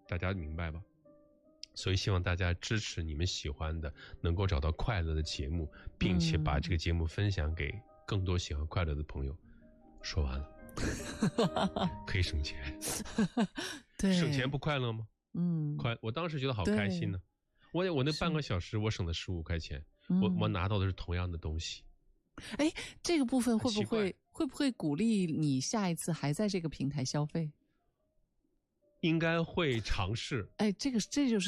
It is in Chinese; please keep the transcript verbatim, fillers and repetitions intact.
大家明白吧？所以希望大家支持你们喜欢的，能够找到快乐的节目，并且把这个节目分享给更多喜欢快乐的朋友。说完了，可以省钱。 对， 省钱不快乐吗？嗯，快。我当时觉得好开心呢。我我那半个小时，我省了十五块钱，我我拿到的是同样的东西。 哎，这个部分会不会会不会鼓励你下一次还在这个平台消费？ 应该会尝试。 哎，这个这就是